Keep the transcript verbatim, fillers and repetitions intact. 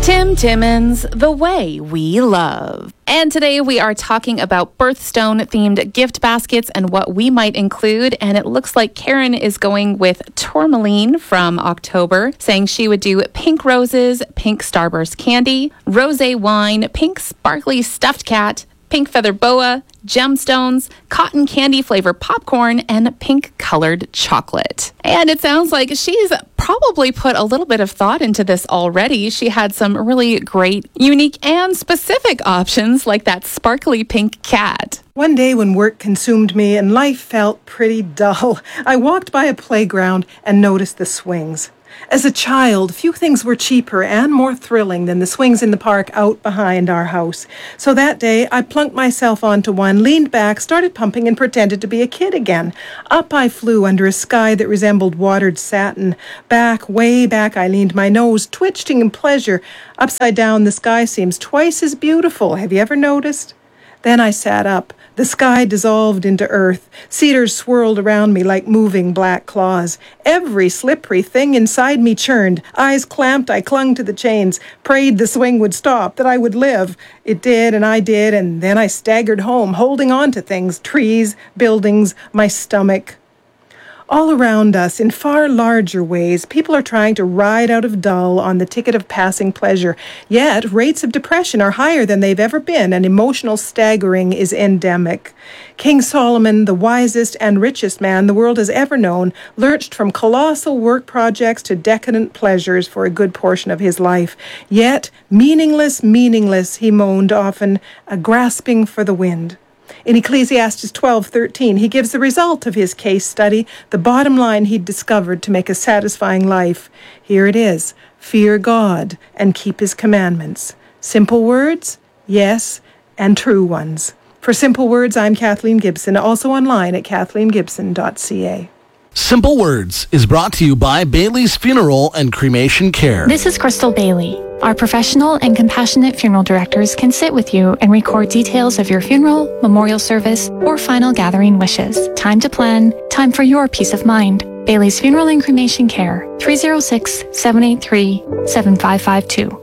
Tim Timmons, The Way We Love. And today we are talking about birthstone-themed gift baskets and what we might include. And it looks like Karen is going with tourmaline from October, saying she would do pink roses, pink starburst candy, rosé wine, pink sparkly stuffed cat, pink feather boa, gemstones, cotton candy flavor popcorn, and pink colored chocolate. And it sounds like she's probably put a little bit of thought into this already. She had some really great, unique, and specific options like that sparkly pink cat. One day when work consumed me and life felt pretty dull, I walked by a playground and noticed the swings. As a child, few things were cheaper and more thrilling than the swings in the park out behind our house. So that day, I plunked myself onto one, leaned back, started pumping, and pretended to be a kid again. Up I flew under a sky that resembled watered satin. Back, way back, I leaned my nose, twitching in pleasure. Upside down, the sky seems twice as beautiful. Have you ever noticed? Then I sat up. The sky dissolved into earth. Cedars swirled around me like moving black claws. Every slippery thing inside me churned. Eyes clamped, I clung to the chains, prayed the swing would stop, that I would live. It did, and I did, and then I staggered home, holding on to things, trees, buildings, my stomach. All around us, in far larger ways, people are trying to ride out of dull on the ticket of passing pleasure. Yet, rates of depression are higher than they've ever been, and emotional staggering is endemic. King Solomon, the wisest and richest man the world has ever known, lurched from colossal work projects to decadent pleasures for a good portion of his life. Yet, meaningless, meaningless, he moaned often, a grasping for the wind. In Ecclesiastes twelve thirteen, he gives the result of his case study, the bottom line he'd discovered to make a satisfying life. Here it is: fear God and keep his commandments. Simple words? Yes, and true ones. For Simple Words, I'm Kathleen Gibson, also online at kathleen gibson dot c a. Simple Words is brought to you by Bailey's Funeral and Cremation Care. This is Crystal Bailey. Our professional and compassionate funeral directors can sit with you and record details of your funeral, memorial service, or final gathering wishes. Time to plan, time for your peace of mind. Bailey's Funeral and Cremation Care, three oh six, seven eight three, seven five five two.